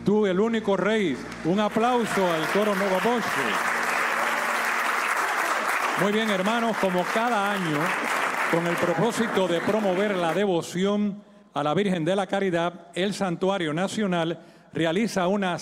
Tú, el único rey. Un aplauso al coro Nova Voce. Muy bien, hermanos, como cada año, con el propósito de promover la devoción a la Virgen de la Caridad, el Santuario Nacional realiza una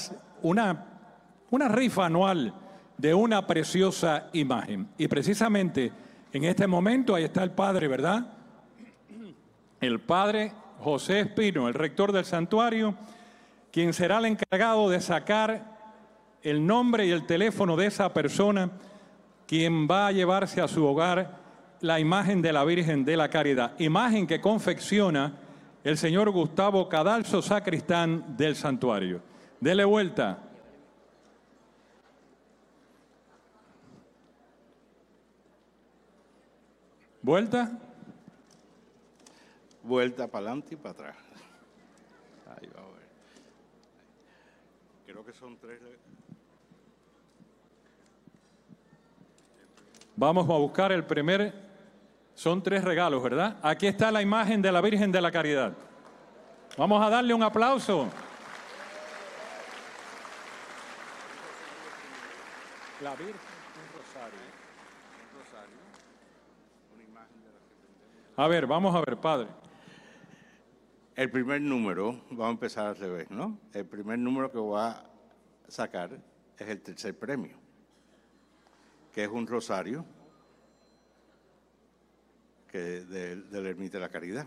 rifa anual de una preciosa imagen. Y precisamente en este momento, ahí está el padre, ¿verdad? El padre José Espino, el rector del santuario, quien será el encargado de sacar el nombre y el teléfono de esa persona quien va a llevarse a su hogar la imagen de la Virgen de la Caridad, imagen que confecciona el señor Gustavo Cadalso, sacristán del santuario. Dele vuelta. ¿Vuelta? Vuelta para adelante y para atrás. Ahí va a ver. Creo que son 3. Vamos a buscar el primer. Son 3 regalos, ¿verdad? Aquí está la imagen de la Virgen de la Caridad. Vamos a darle un aplauso. La Virgen, un rosario. Una imagen de la que... A ver, vamos a ver, padre. El primer número, vamos a empezar al revés, ¿no? El primer número que voy a sacar es el tercer premio, que es un rosario del Ermita de la Caridad.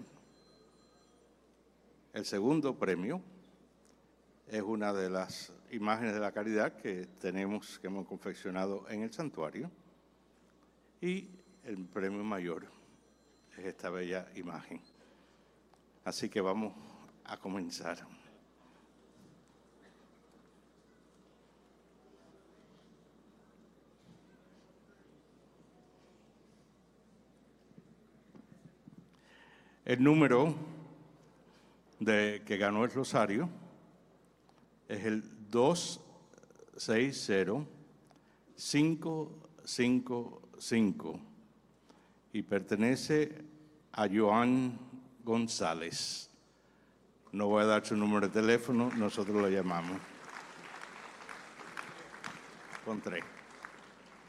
El segundo premio es una de las imágenes de la Caridad que hemos confeccionado en el santuario. Y el premio mayor es esta bella imagen. Así que vamos a comenzar. El número que ganó el rosario es el 260555 y pertenece a Joan González. No voy a dar su número de teléfono, nosotros lo llamamos. Con 3.